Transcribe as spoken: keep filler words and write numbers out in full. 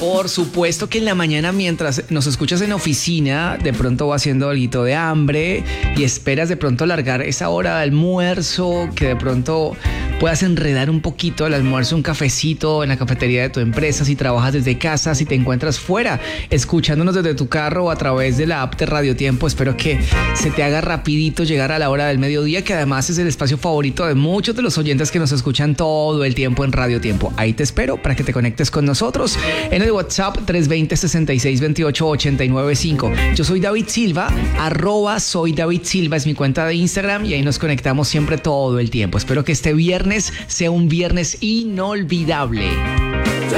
Por supuesto que en la mañana, mientras nos escuchas en oficina, de pronto va haciendo algo de hambre y esperas de pronto alargar esa hora de almuerzo, que de pronto puedas enredar un poquito el almuerzo, un cafecito en la cafetería de tu empresa, si trabajas desde casa, si te encuentras fuera, escuchándonos desde tu carro o a través de la app de Radio Tiempo. Espero que se te haga rapidito llegar a la hora del mediodía, que además es el espacio favorito de muchos de los oyentes que nos escuchan todo el tiempo en Radio Tiempo. Ahí te espero para que te conectes con nosotros en el WhatsApp tres dos cero, seis seis dos ocho, ocho nueve cinco. Yo soy David Silva, arroba soy David Silva es mi cuenta de Instagram y ahí nos conectamos siempre todo el tiempo. Espero que este viernes sea un viernes inolvidable.